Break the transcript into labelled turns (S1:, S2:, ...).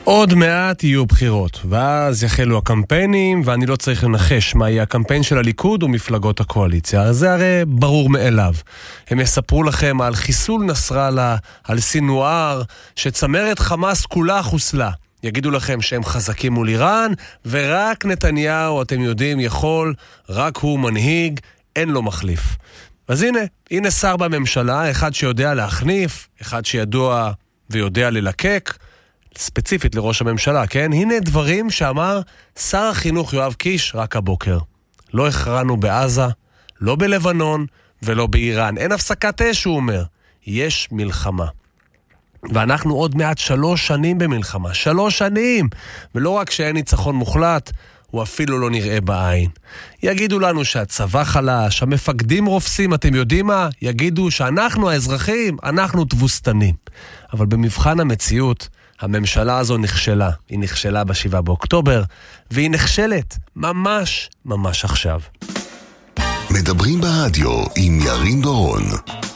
S1: עוד מעט יהיו בחירות, ואז יחלו הקמפיינים, ואני לא צריך לנחש מה יהיה הקמפיין של הליכוד ומפלגות הקואליציה. זה הרי ברור מאליו. הם יספרו לכם על חיסול נסראללה, על סינואר, שצמרת חמאס כולה חוסלה. יגידו לכם שהם חזקים מול איראן, ורק נתניהו, אתם יודעים, יכול, רק הוא מנהיג, אין לו מחליף. אז הנה שר בממשלה, אחד שיודע להחניף, אחד שידוע ויודע ללקק, ספציפית לראש הממשלה, כן? הנה דברים שאמר שר החינוך יואב קיש רק הבוקר. לא הכרענו בעזה, לא בלבנון ולא באיראן. אין הפסקת אש, הוא אומר. יש מלחמה. ואנחנו עוד מעט 3 שנים במלחמה. 3 שנים! ולא רק שאין ניצחון מוחלט, הוא אפילו לא נראה בעין. יגידו לנו שהצבא חלש, המפקדים רופסים, אתם יודעים מה? יגידו שאנחנו האזרחים, אנחנו תבוסתנים. אבל במבחן המציאות, הממשלה הזו נכשלה. היא נכשלה ב7 באוקטובר, והיא נכשלת ממש עכשיו.
S2: מדברים ברדיו עם ירין דורון.